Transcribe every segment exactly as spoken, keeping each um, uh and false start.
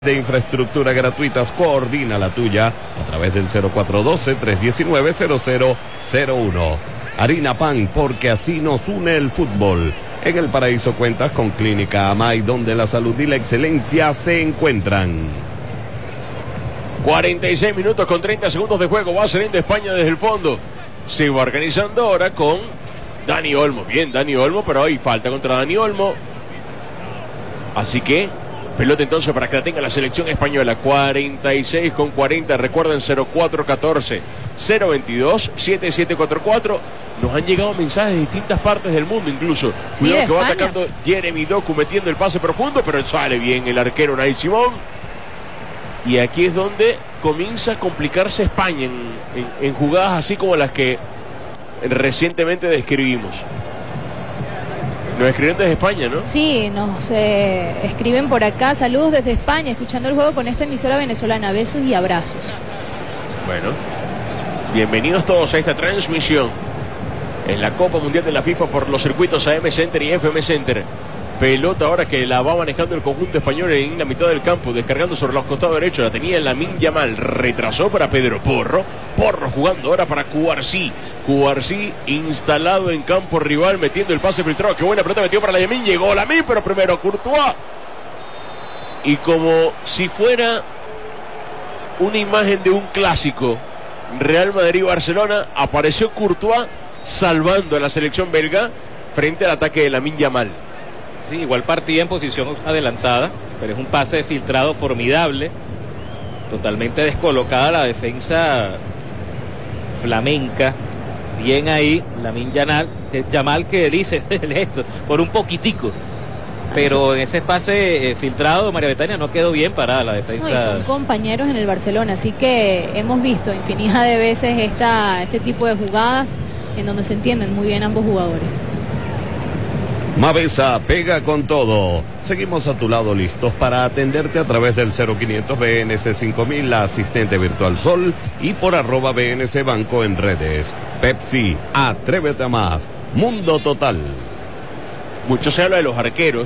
de infraestructura gratuitas, coordina la tuya a través del cero cuatro uno dos, tres uno nueve, cero cero cero uno. Harina Pan, porque así nos une el fútbol. En el paraíso cuentas con Clínica Amay, donde la salud y la excelencia se encuentran. cuarenta y seis minutos con treinta segundos de juego. Va saliendo España desde el fondo. Se va organizando ahora con Dani Olmo. Bien, Dani Olmo, pero hay falta contra Dani Olmo. Así que pelota entonces para que la tenga la selección española. Cuarenta y seis con cuarenta. Recuerden, cero cuatro uno cuatro, cero veintidós, siete siete cuatro cuatro. Nos han llegado mensajes de distintas partes del mundo incluso. Sí, Cuidado que va España. atacando Jeremy Doku, metiendo el pase profundo, pero sale bien el arquero Unai Simón. Y aquí es donde comienza a complicarse España en, en, en jugadas así como las que recientemente describimos. Nos escriben desde España, ¿no? Sí, nos eh, escriben por acá. Saludos desde España, escuchando el juego con esta emisora venezolana. Besos y abrazos. Bueno, bienvenidos todos a esta transmisión en la Copa Mundial de la FIFA por los circuitos A M Center y F M Center. Pelota ahora que la va manejando el conjunto español en la mitad del campo, descargando sobre los costados derechos. La tenía Lamine Yamal, retrasó para Pedro Porro. Porro jugando ahora para Cubarsí. Cubarsí instalado en campo rival, metiendo el pase filtrado. Qué buena pelota metió para la Lamine. Llegó Lamine, pero primero Courtois. Y como si fuera una imagen de un clásico, Real Madrid-Barcelona, apareció Courtois salvando a la selección belga frente al ataque de Lamine Yamal. Sí, igual partida en posición adelantada, pero es un pase filtrado formidable, totalmente descolocada la defensa flamenca. Bien ahí, Lamine Yamal, eh, Yamal que dice esto, por un poquitico. Pero en ese pase eh, filtrado, María Betania, no quedó bien parada la defensa. No, y son compañeros en el Barcelona, así que hemos visto infinidad de veces esta, este tipo de jugadas en donde se entienden muy bien ambos jugadores. Mavesa pega con todo. Seguimos a tu lado listos para atenderte a través del cero quinientos B N C cinco mil, la asistente virtual Sol, y por arroba B N C Banco en redes. Pepsi, atrévete a más. Mundo Total. Mucho se habla de los arqueros,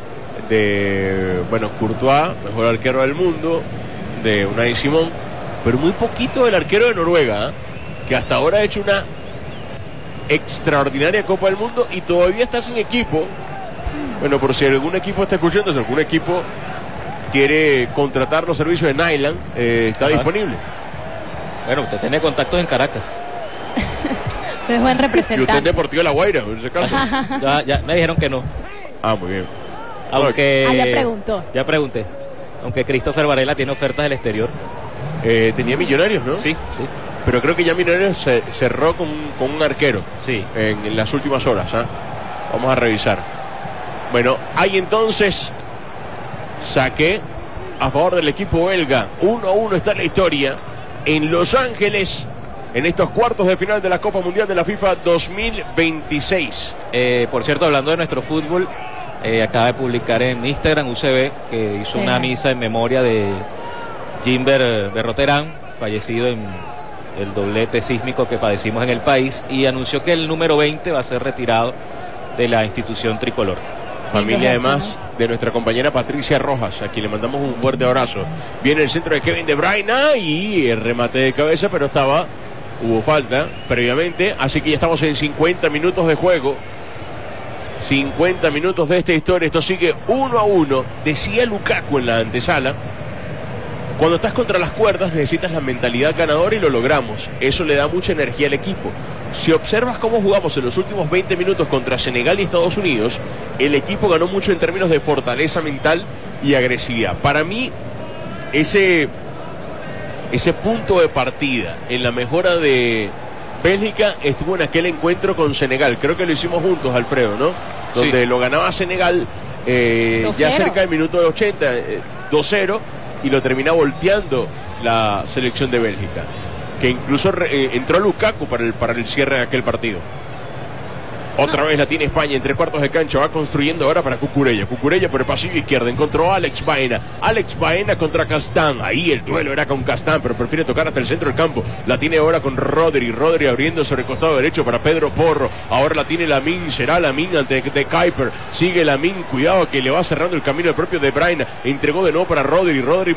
de, bueno, Courtois, mejor arquero del mundo, de Unai Simón, pero muy poquito del arquero de Noruega, ¿eh? Que hasta ahora ha hecho una extraordinaria Copa del Mundo y todavía está sin equipo. Bueno, por si algún equipo está escuchando, si algún equipo quiere contratar los servicios de Nyland, eh, está Ajá. disponible. Bueno, usted tiene contactos en Caracas. Es buen Y representante. usted es Deportivo La Guaira, en ese caso. Ya, ya me dijeron que no. Ah, muy bien. Aunque Ah, ya preguntó. Ya pregunté. Aunque Christopher Varela tiene ofertas del exterior. Eh, tenía Millonarios, ¿no? Sí, sí. Pero creo que ya Millonarios se cerró con, con un arquero. Sí. En, en las últimas horas, ¿eh? Vamos a revisar. Bueno, hay entonces saque a favor del equipo belga. uno a uno está la historia en Los Ángeles, en estos cuartos de final de la Copa Mundial de la FIFA dos mil veintiséis. Eh, por cierto, hablando de nuestro fútbol, eh, acaba de publicar en Instagram U C B que hizo Sí. una misa en memoria de Jimber Berroterán, fallecido en el doblete sísmico que padecimos en el país, y anunció que el número veinte va a ser retirado de la institución tricolor. Familia además de nuestra compañera Patricia Rojas, a quien le mandamos un fuerte abrazo. Viene el centro de Kevin De Bruyne y el remate de cabeza, pero estaba, hubo falta previamente, así que ya estamos en cincuenta minutos de juego. cincuenta minutos de esta historia, esto sigue uno a uno. Decía Lukaku en la antesala: cuando estás contra las cuerdas necesitas la mentalidad ganadora, y lo logramos. Eso le da mucha energía al equipo. Si observas cómo jugamos en los últimos veinte minutos contra Senegal y Estados Unidos, el equipo ganó mucho en términos de fortaleza mental y agresividad. Para mí, ese, ese punto de partida en la mejora de Bélgica estuvo en aquel encuentro con Senegal. Creo que lo hicimos juntos, Alfredo, ¿no? Donde sí. Lo ganaba Senegal eh, ya cerca del minuto de ochenta, eh, dos cero. Y lo termina volteando la selección de Bélgica, que incluso re, eh, entró Lukaku para el, para el cierre de aquel partido. Otra vez la tiene España entre cuartos de cancha. Va construyendo ahora para Cucurella. Cucurella por el pasillo izquierdo. Encontró a Alex Baena. Alex Baena contra Castán. Ahí el duelo era con Castán, pero prefiere tocar hasta el centro del campo. La tiene ahora con Rodri. Rodri abriendo sobre el costado derecho para Pedro Porro. Ahora la tiene Lamine. Será Lamine ante de Kuiper. Sigue Lamine. Cuidado que le va cerrando el camino el propio De Bruyne. Entregó de nuevo para Rodri. Rodri